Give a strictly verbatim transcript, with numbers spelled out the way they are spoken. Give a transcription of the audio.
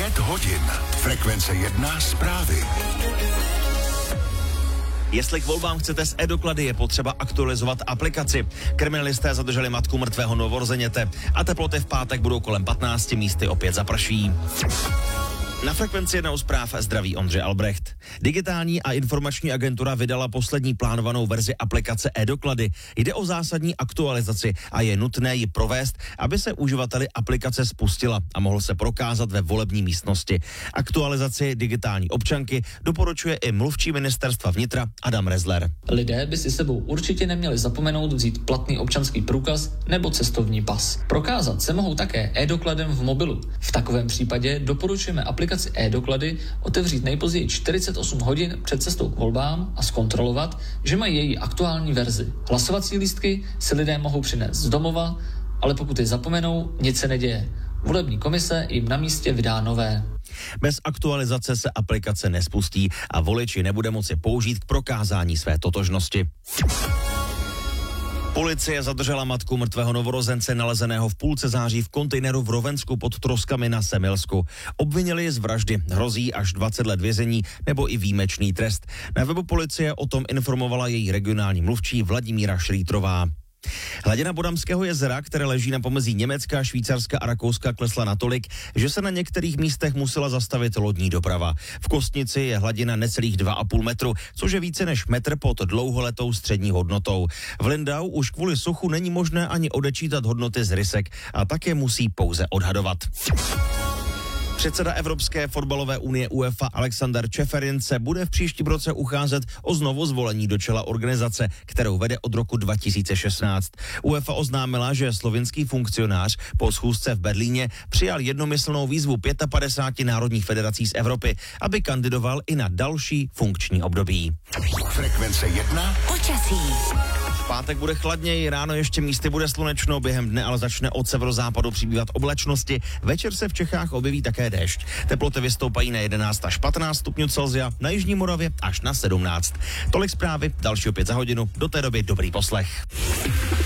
Pět hodin. Frekvence jedna zprávy. Jestli k volbám chcete s e-doklady, je potřeba aktualizovat aplikaci. Kriminalisté zadrželi matku mrtvého novorozeněte a teploty v pátek budou kolem patnácti, místy opět zaprší. Na Frekvenci jedna zpráv zdraví Ondřej Albrecht. Digitální a informační agentura vydala poslední plánovanou verzi aplikace e-doklady. Jde o zásadní aktualizaci a je nutné ji provést, aby se uživateli aplikace spustila a mohl se prokázat ve volební místnosti. Aktualizaci digitální občanky doporučuje i mluvčí ministerstva vnitra Adam Rezler. Lidé by si sebou určitě neměli zapomenout vzít platný občanský průkaz nebo cestovní pas. Prokázat se mohou také e-dokladem v mobilu. V takovém případě doporučujeme aplikaci e-doklady otevřít nejpozději čtyřicet osm hodin před cestou k volbám a zkontrolovat, že mají její aktuální verzi. Hlasovací lístky si lidé mohou přinést z domova, ale pokud je zapomenou, nic se neděje. Volební komise jim na místě vydá nové. Bez aktualizace se aplikace nespustí a voliči nebude moci použít k prokázání své totožnosti. Policie zadržela matku mrtvého novorozence nalezeného v půlce září v kontejneru v Rovensku pod Troskami na Semilsku. Obvinili ji z vraždy, hrozí až dvacet let vězení nebo i výjimečný trest. Na webu policie o tom informovala její regionální mluvčí Vladimíra Šrýtrová. Hladina Bodamského jezera, které leží na pomezí Německa, Švýcarska a Rakouska, klesla natolik, že se na některých místech musela zastavit lodní doprava. V Kostnici je hladina necelých dva a půl metru, což je více než metr pod dlouholetou střední hodnotou. V Lindau už kvůli suchu není možné ani odečítat hodnoty z rysek a také musí pouze odhadovat. Předseda Evropské fotbalové unie UEFA Alexander Čeferin se bude v příštím roce ucházet o znovu zvolení do čela organizace, kterou vede od roku dva tisíce šestnáct. UEFA oznámila, že slovinský funkcionář po schůzce v Berlíně přijal jednomyslnou výzvu padesát pět národních federací z Evropy, aby kandidoval i na další funkční období. Frekvence jedna. Počasí. V pátek bude chladněji, ráno ještě místy bude slunečno, během dne ale začne od severozápadu přibývat oblačnosti. Večer se v Čechách objeví také déšť. Teploty vystoupají na jedenáct až patnáct stupňů Celsia, na jižní Moravě až na sedmnáct. Tolik zprávy, další opět za hodinu, do té doby dobrý poslech.